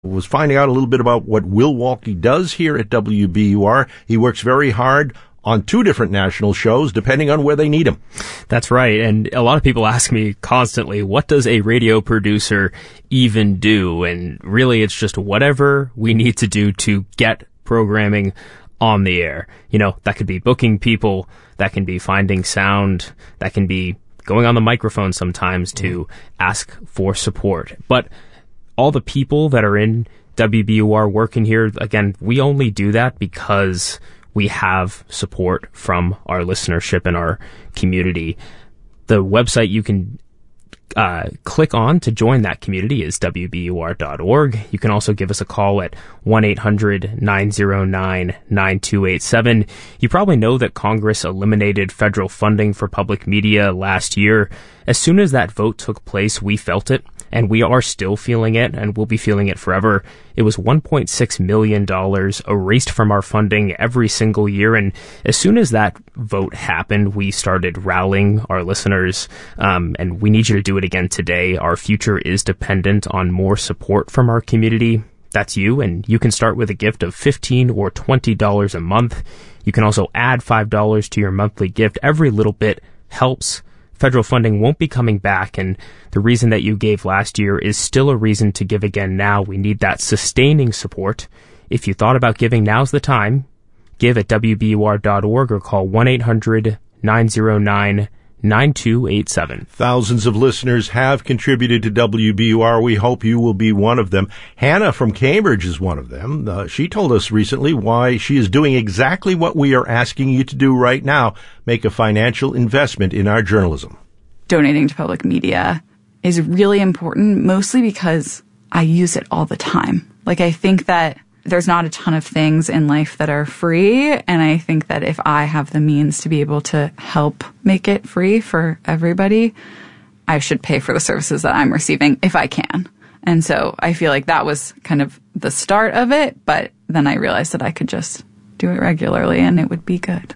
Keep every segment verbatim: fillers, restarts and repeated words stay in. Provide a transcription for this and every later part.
Was finding out a little bit about what Will Walke does here at W B U R. He works very hard on two different national shows, depending on where they need him. That's right. And a lot of people ask me constantly, what does a radio producer even do? And really, it's just whatever we need to do to get programming on the air. You know, that could be booking people, that can be finding sound, that can be going on the microphone sometimes to ask for support. But all the people that are in W B U R working here, again, we only do that because we have support from our listenership and our community. The website you can uh, click on to join that community is W B U R dot org. You can also give us a call at one eight hundred nine oh nine nine two eight seven. You probably know that Congress eliminated federal funding for public media last year. As soon as that vote took place, we felt it. And we are still feeling it, and we'll be feeling it forever. It was one point six million dollars erased from our funding every single year, and as soon as that vote happened, we started rallying our listeners, um, and we need you to do it again today. Our future is dependent on more support from our community. That's you, and you can start with a gift of fifteen dollars or twenty dollars a month. You can also add five dollars to your monthly gift. Every little bit helps. Federal funding won't be coming back, and the reason that you gave last year is still a reason to give again now. We need that sustaining support. If you thought about giving, now's the time. Give at W B U R dot org or call one eight hundred nine oh nine nine two eight seven. Thousands of listeners have contributed to W B U R. We hope you will be one of them. Hannah from Cambridge is one of them. Uh, she told us recently why she is doing exactly what we are asking you to do right now, make a financial investment in our journalism. Donating to public media is really important, mostly because I use it all the time. Like, I think that there's not a ton of things in life that are free, and I think that if I have the means to be able to help make it free for everybody, I should pay for the services that I'm receiving if I can. And so I feel like that was kind of the start of it, but then I realized that I could just do it regularly and it would be good.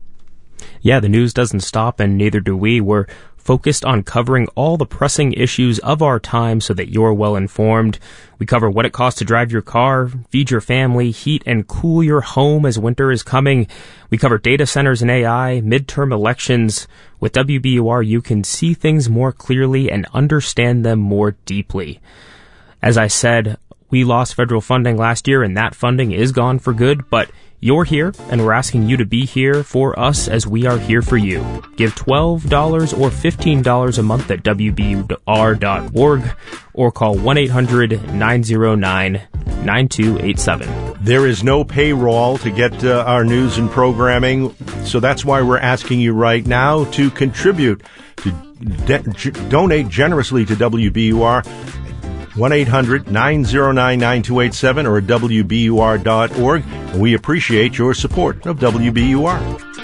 Yeah, the news doesn't stop, and neither do we. We're focused on covering all the pressing issues of our time so that you're well informed. We cover what it costs to drive your car, feed your family, heat and cool your home as winter is coming. We cover data centers and A I, midterm elections. With W B U R, you can see things more clearly and understand them more deeply. As I said, we lost federal funding last year, and that funding is gone for good, but you're here, and we're asking you to be here for us as we are here for you. Give twelve dollars or fifteen dollars a month at W B U R dot org or call one eight hundred nine oh nine nine two eight seven. There is no paywall to get uh, our news and programming, so that's why we're asking you right now to contribute, to de- g- donate generously to W B U R. one eight hundred nine oh nine nine two eight seven or at W B U R dot org. And we appreciate your support of W B U R.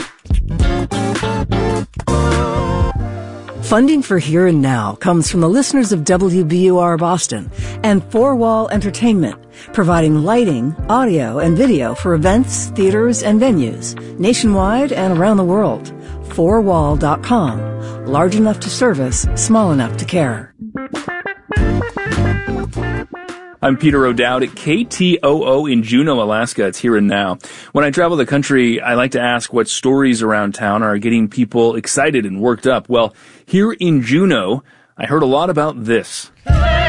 Funding for Here and Now comes from the listeners of W B U R Boston and Four Wall Entertainment, providing lighting, audio, and video for events, theaters, and venues nationwide and around the world. four wall dot com. Large enough to service, small enough to care. I'm Peter O'Dowd at K T O O in Juneau, Alaska. It's Here and Now. When I travel the country, I like to ask what stories around town are getting people excited and worked up. Well, here in Juneau, I heard a lot about this.